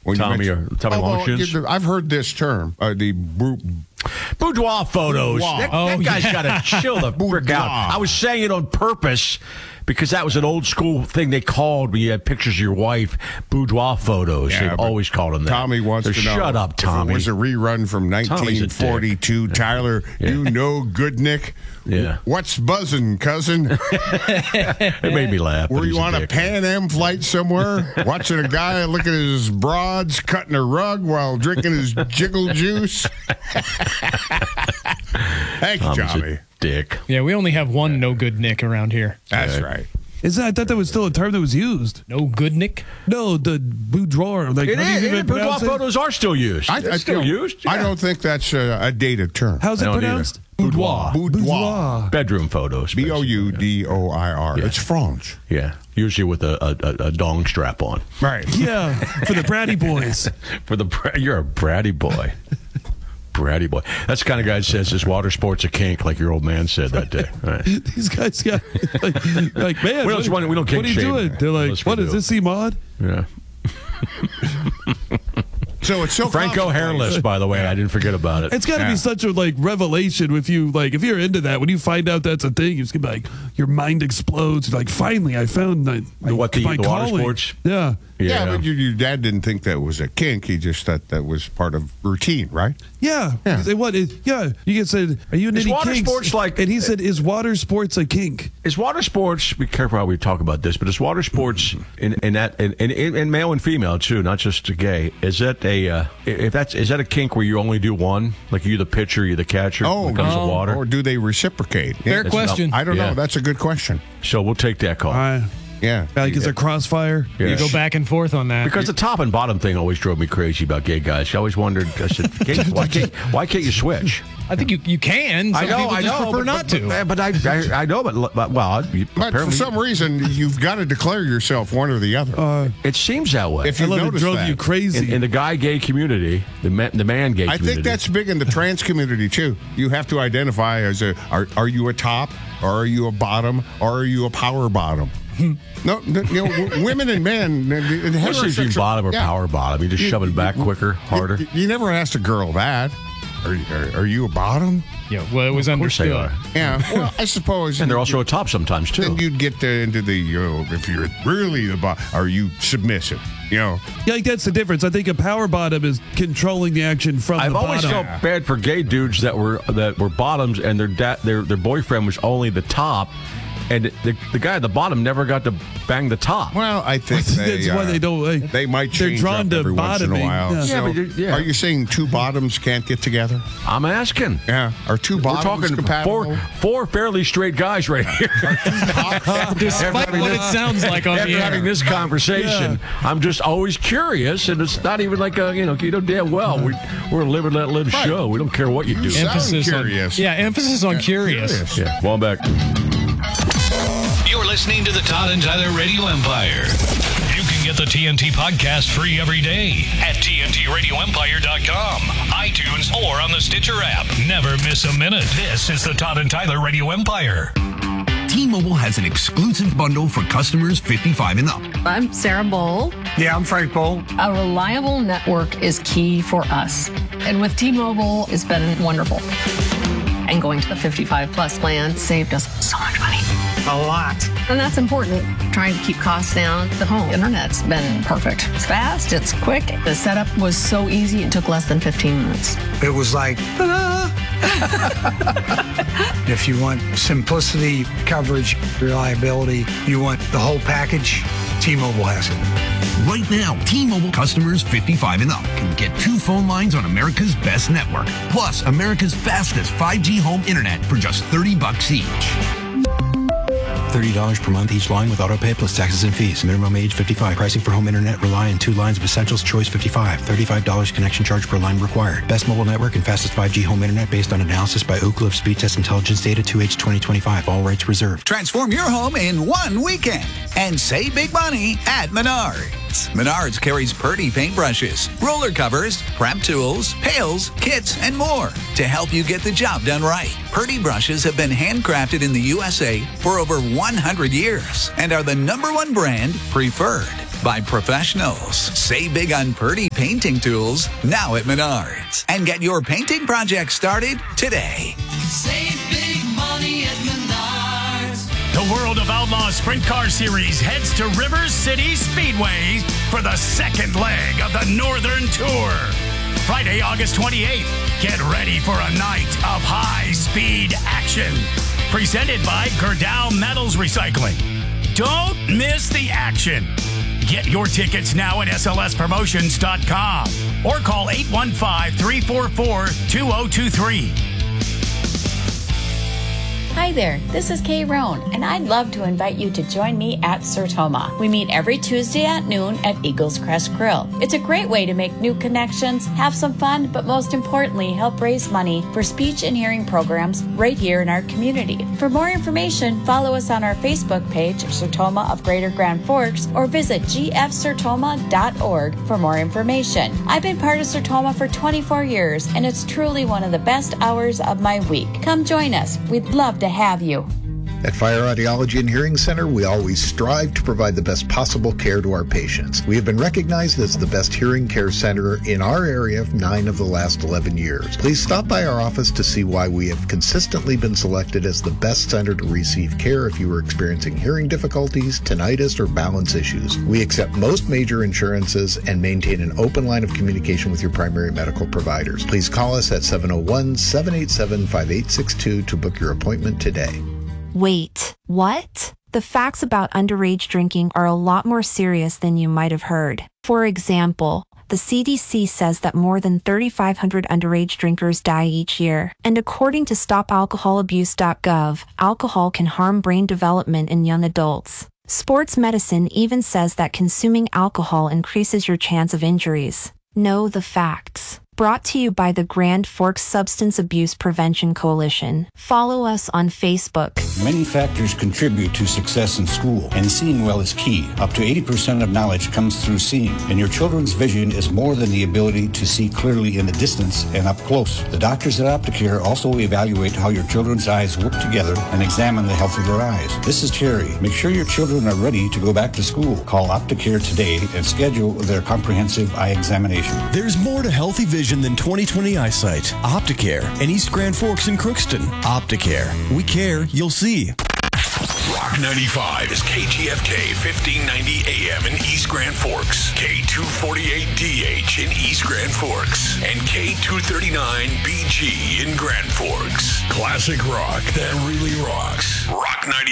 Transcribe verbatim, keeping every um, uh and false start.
When Tommy you or Tommy oh, well, Longshins? I've heard this term, uh, the bou- Boudoir photos. Boudoir. That, Oh, that guy's yeah. got to chill the frick Boudoir. out. I was saying it on purpose because that was an old school thing they called when you had pictures of your wife, boudoir photos. Yeah, They've but always called them that. Tommy wants So to know. Shut up, Tommy. If it was a rerun from Tommy's a nineteen forty-two. dick. Tyler, Yeah. you know good, Nick. Yeah. What's buzzing, cousin? It made me laugh. Were but he's you on a dick. Pan Am flight somewhere, watching a guy look at his broads cutting a rug while drinking his jiggle juice? Thank you, Tommy's Tommy. a dick. Yeah, we only have one no good Nick around here. That's right. Is that? I thought that was still a term that was used. No good Nick? No, the boudoir. Like, It how do you is. even Boudoir pronounce it? photos are still used. I, They're I, still you know, used. I Yeah. don't think that's a, a dated term. How's I it don't either. pronounced? Boudoir. Boudoir. Bedroom photos. B O U D O I R. Yeah. It's French. Yeah, usually with a, a, a, a dong strap on. Right. Yeah, for the bratty boys. For the bra- you're a bratty boy. Bratty boy. That's the kind of guy that says this water sport's a kink, like your old man said that day. All right. These guys got like, like man. We don't- what, we don't kink what are you shame doing? They're like, unless we what is do. this? C-Mod? Yeah. So it's so Franco commonplace. hairless, by the way. I didn't forget about it. It's got to Yeah. be such a like revelation if you like if you're into that. When you find out that's a thing, it's gonna be like your mind explodes. You're like, finally, I found my, my, What, the- my the water calling. sports? Yeah. Yeah, but your, your dad didn't think that was a kink. He just thought that was part of routine, right? Yeah. Yeah. He said, what? Is, yeah. You get said, are you into Is any water kinks? sports like- And he said, is water sports a kink? Is water sports? Be careful how we talk about this, but is water sports in, in that in, in, in male and female too, not just gay? Is that a uh, if that's is that a kink where you only do one? Like you the pitcher, you the catcher Oh, when it comes no. to water. Or do they reciprocate? Fair Yeah, question. I don't Yeah. know. That's a good question. So we'll take that call. Uh, Yeah. like, is there crossfire? Yeah. You go back and forth on that. Because the top and bottom thing always drove me crazy about gay guys. I always wondered, I said, gay, why, can't, why can't you switch? I think you, you can. Some I know, people I just know. prefer but, not but, to. But, but I, I, I know, but, but well, you, But for apparently some reason, you've got to declare yourself one or the other. it seems that way. If I you love it notice drove that. you crazy. in, in the guy gay community, the man, the man gay I community. think that's big in the trans community too. You have to identify as a are, are you a top or are you a bottom or are you a power bottom? No, no, you know, w- women and men. uh, the- the What's heterosexual- you bottom or yeah. power bottom? You just shove it back quicker, harder. You, you never asked a girl that. Are, are, are you a bottom? Yeah, well, it was Of course they understood. are. Yeah. Well, I suppose. And they're also a top sometimes too. Then you'd get uh, into the you know, if you're really the bottom, are you submissive? You know. Yeah, like that's the difference. I think a power bottom is controlling the action from I've the always bottom. felt bad for gay dudes that were that were bottoms and their da- their their boyfriend was only the top, and the the guy at the bottom never got to bang the top. Well, I think they, That's why uh, they don't. They, They might They're change drawn up to every once in a bottoming. while. Yeah. So, Yeah, but you're- yeah. Are you saying two bottoms can't get together? I'm asking. Yeah. Are two We're bottoms talking compatible? four four fairly straight guys right here. Despite what it sounds like on After the having air. this conversation, I'm just always curious, and it's not even like a you know you know damn well we we're a live and let live Right. show. We don't care what you do. sound Emphasis curious. on yeah, emphasis on curious. Yeah, well, I'm back. You're listening to the Todd and Tyler Radio Empire. You can get the T N T podcast free every day at T N T radio empire dot com, iTunes, or on the Stitcher app. Never miss a minute. This is the Todd and Tyler Radio Empire. T-Mobile has an exclusive bundle for customers fifty-five and up. I'm Sarah Bowl. Yeah, I'm Frank Bowl. A reliable network is key for us. And with T-Mobile, it's been wonderful. And going to the fifty-five plus plan saved us so much money. A lot. And that's important. Trying to keep costs down. The home internet's been perfect. It's fast, it's quick. The setup was so easy, it took less than fifteen minutes. It was like, ta-da! If you want simplicity, coverage, reliability, you want the whole package, T-Mobile has it. Right now, T-Mobile customers fifty-five and up can get two phone lines on America's best network, plus America's fastest five G home internet for just thirty bucks each. thirty dollars per month each line with autopay plus taxes and fees. Minimum age fifty-five. Pricing for home internet rely on two lines of Essentials Choice fifty-five. thirty-five dollars connection charge per line required. Best mobile network and fastest five G home internet based on analysis by Oak Cliff Speed Test Intelligence Data two H twenty twenty-five. All rights reserved. Transform your home in one weekend and save big money at Menards. Menards carries Purdy paintbrushes, roller covers, prep tools, pails, kits, and more to help you get the job done right. Purdy brushes have been handcrafted in the U S A for over one hundred years and are the number one brand preferred. by professionals. Save big on Purdy painting tools now at Menards. And get your painting project started today. Save big money at Menards. The World of Outlaws Sprint Car Series heads to Rivers City Speedway for the second leg of the Northern Tour. Friday, August twenty-eighth. Get ready for a night of high-speed action. Presented by Gerdau Metals Recycling. Don't miss the action. Get your tickets now at S L S promotions dot com or call eight one five, three four four, two zero two three. Hi there, this is Kay Roan, and I'd love to invite you to join me at Sertoma. We meet every Tuesday at noon at Eagles Crest Grill. It's a great way to make new connections, have some fun, but most importantly, help raise money for speech and hearing programs right here in our community. For more information, follow us on our Facebook page, Sertoma of Greater Grand Forks, or visit g f sertoma dot org for more information. I've been part of Sertoma for twenty-four years, and it's truly one of the best hours of my week. Come join us. We'd love to have you. At Fire Audiology and Hearing Center, we always strive to provide the best possible care to our patients. We have been recognized as the best hearing care center in our area for nine of the last eleven years. Please stop by our office to see why we have consistently been selected as the best center to receive care if you are experiencing hearing difficulties, tinnitus, or balance issues. We accept most major insurances and maintain an open line of communication with your primary medical providers. Please call us at seven oh one, seven eight seven, five eight six two to book your appointment today. Wait, what? The facts about underage drinking are a lot more serious than you might have heard. For example, the C D C says that more than thirty-five hundred underage drinkers die each year. And according to stop alcohol abuse dot gov, alcohol can harm brain development in young adults. Sports medicine even says that consuming alcohol increases your chance of injuries. Know the facts. Brought to you by the Grand Forks Substance Abuse Prevention Coalition. Follow us on Facebook. Many factors contribute to success in school, and seeing well is key. Up to eighty percent of knowledge comes through seeing, and your children's vision is more than the ability to see clearly in the distance and up close. The doctors at Opticare also evaluate how your children's eyes work together and examine the health of their eyes. This is Terry. Make sure your children are ready to go back to school. Call Opticare today and schedule their comprehensive eye examination. There's more to healthy vision than twenty twenty eyesight. Opticare in East Grand Forks and Crookston. Opticare. We care, you'll see. Rock ninety-five is K G F K fifteen ninety A M in East Grand Forks, K two forty-eight D H in East Grand Forks, and K two thirty-nine B G in Grand Forks. Classic rock that really rocks. Rock ninety-five.